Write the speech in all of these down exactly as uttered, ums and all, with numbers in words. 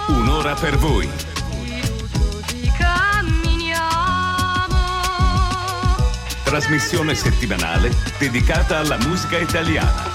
Un'ora per voi. Trasmissione settimanale dedicata alla musica italiana.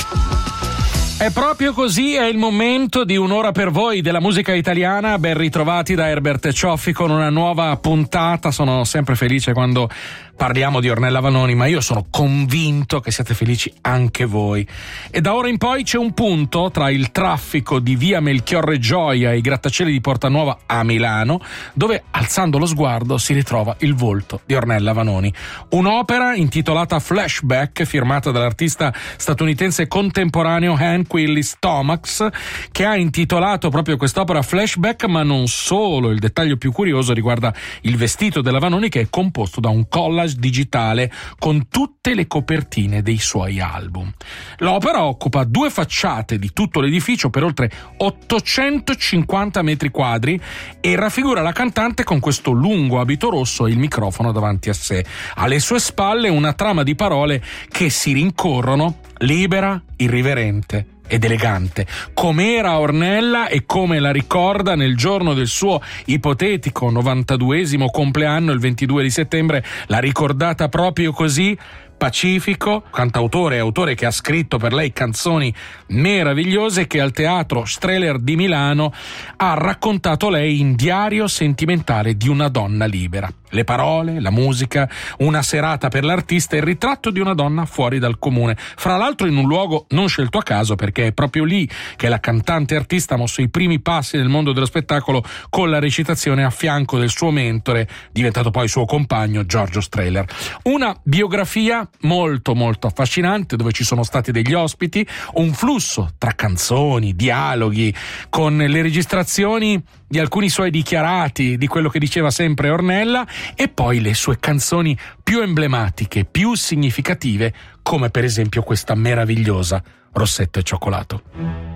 È proprio così, è il momento di Un'ora per voi della musica italiana. Ben ritrovati da Herbert Cioffi con una nuova puntata. Sono sempre felice quando parliamo di Ornella Vanoni, ma io sono convinto che siate felici anche voi. E da ora in poi c'è un punto tra il traffico di via Melchiorre Gioia e i grattacieli di Porta Nuova a Milano, dove alzando lo sguardo si ritrova il volto di Ornella Vanoni. Un'opera intitolata Flashback, firmata dall'artista statunitense contemporaneo Hank Willis Thomas, che ha intitolato proprio quest'opera Flashback, ma non solo. Il dettaglio più curioso riguarda il vestito della Vanoni, che è composto da un collage digitale con tutte le copertine dei suoi album. L'opera occupa due facciate di tutto l'edificio per oltre ottocentocinquanta metri quadri e raffigura la cantante con questo lungo abito rosso e il microfono davanti a sé. Alle sue spalle una trama di parole che si rincorrono: libera, irriverente ed elegante, com'era Ornella e come la ricorda nel giorno del suo ipotetico novantaduesimo compleanno, il ventidue di settembre. L'ha ricordata proprio così. Pacifico, cantautore e autore che ha scritto per lei canzoni meravigliose, che al Teatro Strehler di Milano ha raccontato lei in Diario sentimentale di una donna libera. Le parole, la musica, una serata per l'artista e il ritratto di una donna fuori dal comune. Fra l'altro in un luogo non scelto a caso, perché è proprio lì che la cantante artista ha mosso i primi passi nel mondo dello spettacolo, con la recitazione a fianco del suo mentore, diventato poi suo compagno, Giorgio Strehler. Una biografia molto molto affascinante, dove ci sono stati degli ospiti, un flusso tra canzoni, dialoghi, con le registrazioni di alcuni suoi dichiarati, di quello che diceva sempre Ornella, e poi le sue canzoni più emblematiche, più significative, come per esempio questa meravigliosa Rossetto e cioccolato.